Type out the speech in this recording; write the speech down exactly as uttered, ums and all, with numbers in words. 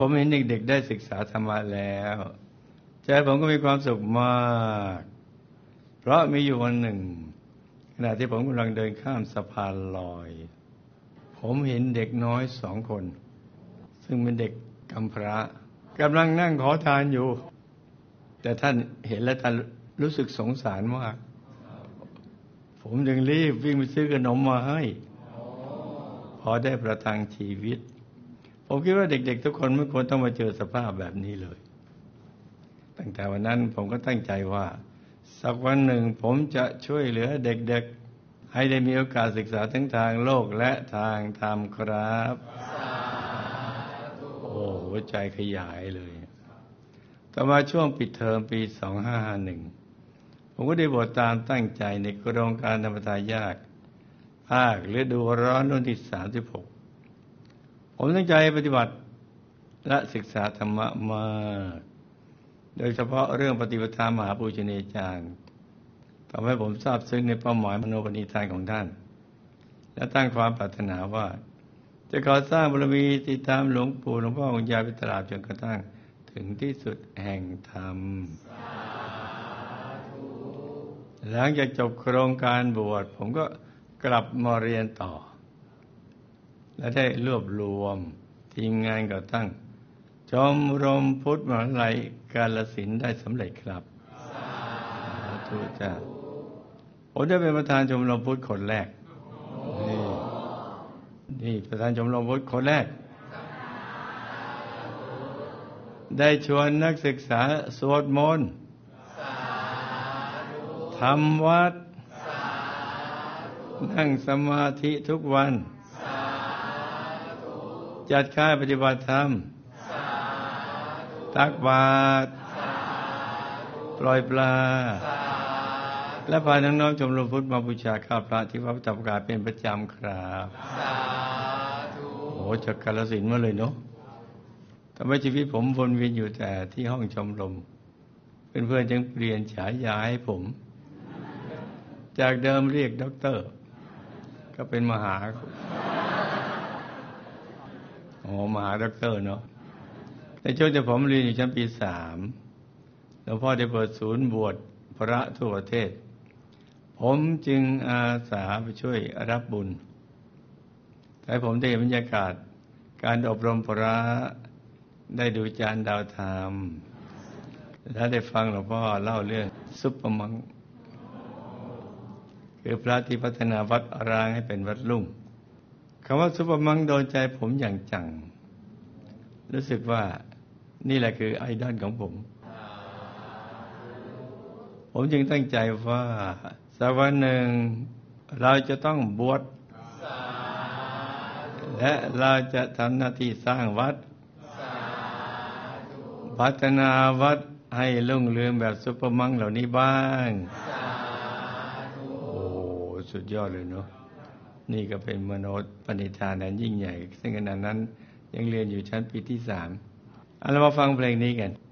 ผมเห็นเด็กๆได้ศึกษาธรรมะแล้วใจผมก็มีความสุขมากเพราะมีอยู่วันหนึ่งขณะที่ผมกำลังเดินข้ามสะพานลอยผมเห็นเด็กน้อยสองคนซึ่งเป็นเด็กกำพร้ากำลังนั่งขอทานอยู่แต่ท่านเห็นแล้วท่านรู้สึกสงสารมากผมจึงรีบวิ่งไปซื้อขนมมาให้พอได้ประทังชีวิตผมคิดว่าเด็กๆทุกคนไม่ควรต้องมาเจอสภาพแบบนี้เลยตั้งแต่วันนั้นผมก็ตั้งใจว่าสักวันหนึ่งผมจะช่วยเหลือเด็กๆให้ได้มีโอกาสศึกษาทั้งทางโลกและทางธรรมครับโอ้หัวใจขยายเลยต่อมาช่วงปิดเทอมปีสองห้าห้าหนึ่งผมก็ได้บวชตามตั้งใจในโครงการธรรมทายาทภาคฤดูร้อนรุ่นที่สามสิบหกผมตั้งใจปฏิบัติและศึกษาธรรมะมากโดยเฉพาะเรื่องปฏิปทามหาปูชนียาจารย์ทำให้ผมทราบซึ้งในเป้าหมายมโนปณิธานของท่านและตั้งความปรารถนาว่าจะขอสร้างบารมีติดตามหลวงปู่หลวงพ่อองค์ใหญ่ไปตราบจนกระทั่งถึงที่สุดแห่งธรรมหลังจากจบโครงการบวชผมก็กลับมาเรียนต่อและได้รวบรวมทีมงานก่อตั้งชมรมพุทธมหาวิทยาลัยกาฬสินธุ์ได้สำเร็จครับสาธุจ้าผมได้เป็นประธานชมรมพุทธคนแรกนี่นี่ประธานชมรมพุทธคนแรกได้ชวนนักศึกษาสวดมนต์ทำวัดนั่งสมาธิทุกวันจัดค่ายปฏิบัติธรรมตักบาตรปล่อยปลาและพาน้องๆชมรมพุทธมาบูชาข้าพระที่วัดพระธรรมกายเป็นประจำครับโอ้จากกาฬสินธุ์มาเลยเนาะทำให้ชีวิตผมวนเวียนอยู่แต่ที่ห้องชมรมเพื่อนๆจึงเปลี่ยนฉายาให้ผมจากเดิมเรียกด็อกเตอร์ก็เป็นมหาโอ้มหาด็อกเตอร์เนาะในช่วงที่ผมเรียนอยู่ชั้นปีสามหลวงพ่อได้เปิดศูนย์บวชพระทั่วประเทศผมจึงอาสาไปช่วยรับบุญแต่ผมได้เห็นบรรยากาศการอบรมพระได้ดูจานดาวธรรมและได้ฟังหลวงพ่อเล่าเรื่องซุปเปอร์มังคือพระที่พัฒนาวัดร้างให้เป็นวัดรุ่งคำว่าซุปเปอร์มังโดนใจผมอย่างจังรู้สึกว่านี่แหละคือไอดอลของผมผมจึงตั้งใจว่าสักวันหนึ่งเราจะต้องบวชและเราจะทำหน้าที่สร้างวัดพัฒนาวัดให้รุ่งเรืองแบบซุปเปอร์มังเหล่านี้บ้างโอ้สุดยอดเลยเนาะนี่ก็เป็นมโนปณิธานอันยิ่งใหญ่ซึ่งขณะนั้นยังเรียนอยู่ชั้นปีที่สามเอาเรามาฟังเพลงนี้กัน